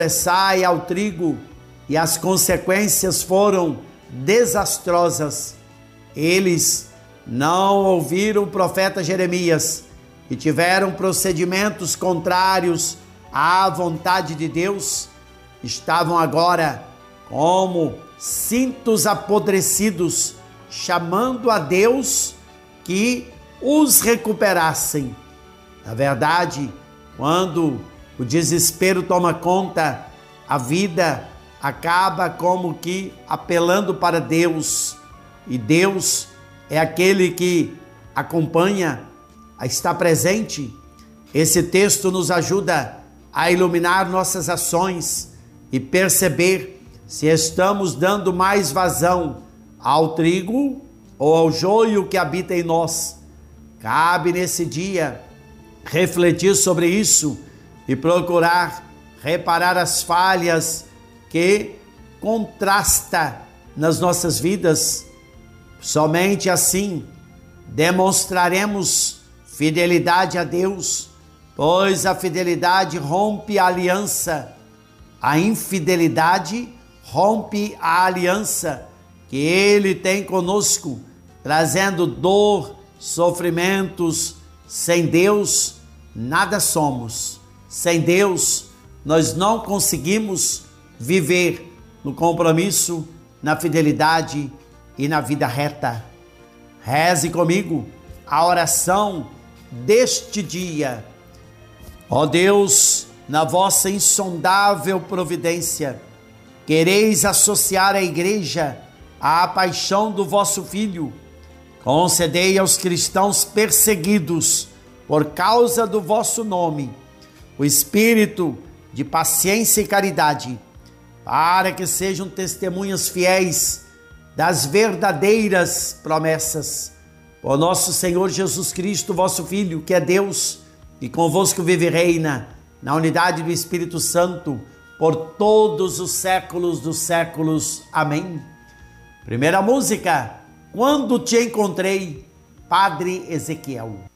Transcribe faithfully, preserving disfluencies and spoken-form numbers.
sai ao trigo e as consequências foram desastrosas. Eles não ouviram o profeta Jeremias e tiveram procedimentos contrários à vontade de Deus. Estavam agora como cintos apodrecidos, chamando a Deus que os recuperassem. Na verdade, quando o desespero toma conta, a vida acaba como que apelando para Deus. E Deus é aquele que acompanha, está presente. Esse texto nos ajuda a iluminar nossas ações e perceber se estamos dando mais vazão ao trigo ou ao joio que habita em nós. Cabe nesse dia refletir sobre isso e procurar reparar as falhas que contrasta nas nossas vidas. Somente assim demonstraremos fidelidade a Deus, pois a fidelidade rompe a aliança, a infidelidade rompe a aliança que Ele tem conosco, trazendo dor, sofrimentos. Sem Deus, nada somos. Sem Deus, nós não conseguimos viver no compromisso, na fidelidade e na vida reta. Reze comigo a oração deste dia. Ó Deus, na vossa insondável providência, quereis associar a igreja à paixão do vosso Filho. Concedei aos cristãos perseguidos por causa do vosso nome o espírito de paciência e caridade, para que sejam testemunhas fiéis das verdadeiras promessas. Por nosso Senhor Jesus Cristo, vosso Filho, que é Deus, e convosco vive e reina, na unidade do Espírito Santo, por todos os séculos dos séculos. Amém. Primeira música, Quando Te Encontrei, Padre Ezequiel.